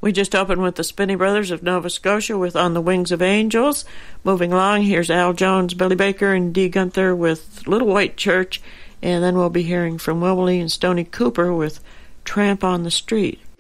We just opened with the Spinney Brothers of Nova Scotia with On the Wings of Angels. Moving along, here's Al Jones, Billy Baker, and Dee Gunther with Little White Church. And then we'll be hearing from Willie and Stoney Cooper with Tramp on the Street.